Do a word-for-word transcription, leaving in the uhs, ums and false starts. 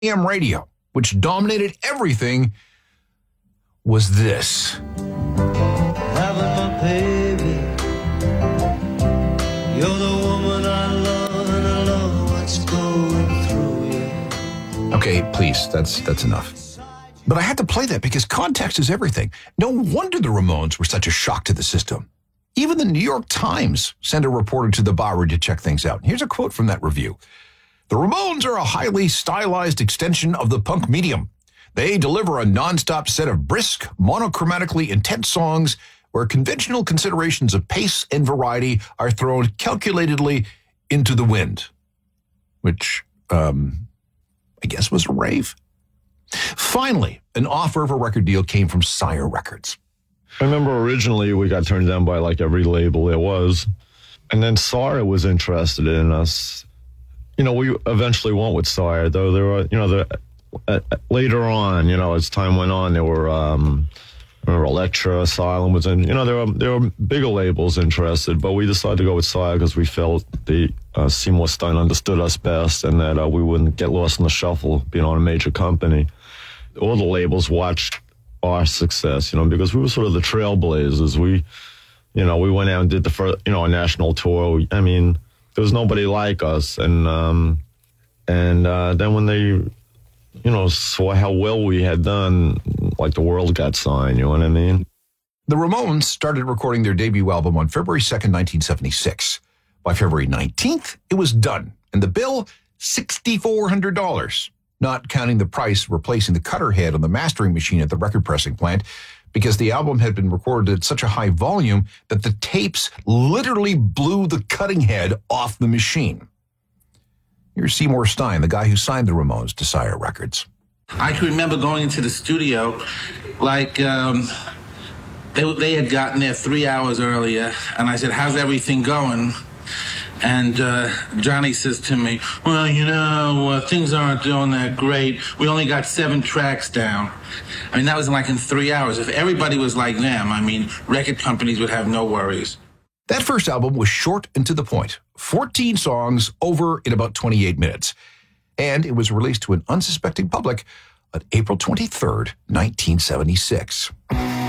A M radio, which dominated everything, was this. Having my baby, you're the woman I love, and I love what's going through you. Okay, please, that's that's enough. But I had to play that because context is everything. No wonder the Ramones were such a shock to the system. Even the New York Times sent a reporter to the Bowery to check things out. Here's a quote from that review. The Ramones are a highly stylized extension of the punk medium. They deliver a nonstop set of brisk, monochromatically intense songs where conventional considerations of pace and variety are thrown calculatedly into the wind. Which, um, I guess was a rave. Finally, an offer of a record deal came from Sire Records. I remember originally we got turned down by like every label there was. And then Sire was interested in us. You know, we eventually went with Sire, though there were, you know, the, uh, later on, you know, as time went on, there were, um, I remember Elektra, Asylum was in, you know, there were, there were bigger labels interested, but we decided to go with Sire because we felt the uh, Seymour Stein understood us best and that uh, we wouldn't get lost in the shuffle being on a major company. All the labels watched our success, you know, because we were sort of the trailblazers. We, you know, we went out and did the first, you know, a national tour. I mean, there was nobody like us. And, um, and, uh, then when they, you know, saw how well we had done, like the world got signed, you know what I mean? The Ramones started recording their debut album on February second, nineteen seventy-six. By February nineteenth, it was done. And the bill, six thousand four hundred dollars. Not counting the price of replacing the cutter head on the mastering machine at the record pressing plant, because the album had been recorded at such a high volume that the tapes literally blew the cutting head off the machine. Here's Seymour Stein, the guy who signed the Ramones to Sire Records. I can remember going into the studio, like um, they, they had gotten there three hours earlier, and I said, how's everything going? And uh, Johnny says to me, well, you know, uh, things aren't doing that great. We only got seven tracks down. I mean, that was like in three hours. If everybody was like them, I mean, record companies would have no worries. That first album was short and to the point. fourteen songs over in about twenty-eight minutes. And it was released to an unsuspecting public on April twenty-third, nineteen seventy-six.